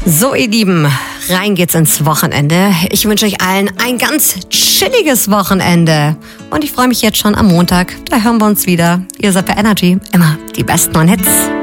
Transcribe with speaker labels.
Speaker 1: So, ihr Lieben, rein geht's ins Wochenende. Ich wünsche euch allen ein ganz chilliges Wochenende. Und ich freue mich jetzt schon am Montag. Da hören wir uns wieder. Ihr seid bei Energy. Immer die besten neuen Hits.